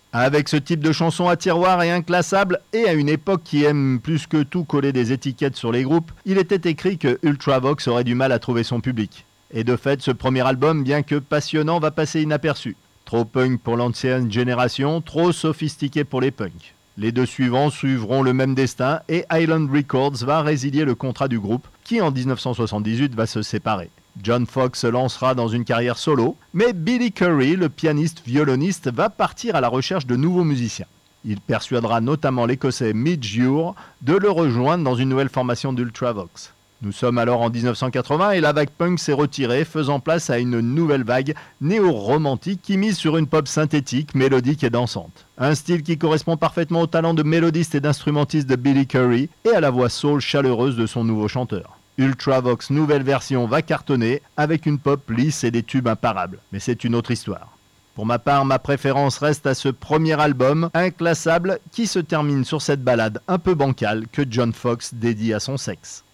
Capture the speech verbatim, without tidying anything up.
Avec ce type de chanson à tiroir et inclassable, et à une époque qui aime plus que tout coller des étiquettes sur les groupes, il était écrit que Ultravox aurait du mal à trouver son public. Et de fait, ce premier album, bien que passionnant, va passer inaperçu. Trop punk pour l'ancienne génération, trop sophistiqué pour les punks. Les deux suivants suivront le même destin et Island Records va résilier le contrat du groupe qui en dix-neuf cent soixante-dix-huit va se séparer. John Foxx se lancera dans une carrière solo, mais Billy Currie, le pianiste-violoniste, va partir à la recherche de nouveaux musiciens. Il persuadera notamment l'Écossais Midge Ure de le rejoindre dans une nouvelle formation d'Ultravox. Nous sommes alors en dix-neuf cent quatre-vingts et la vague punk s'est retirée, faisant place à une nouvelle vague néo-romantique qui mise sur une pop synthétique, mélodique et dansante. Un style qui correspond parfaitement au talent de mélodiste et d'instrumentiste de Billy Currie et à la voix soul chaleureuse de son nouveau chanteur. Ultravox nouvelle version va cartonner avec une pop lisse et des tubes imparables, mais c'est une autre histoire. Pour ma part, ma préférence reste à ce premier album, inclassable, qui se termine sur cette ballade un peu bancale que John Foxx dédie à son sexe.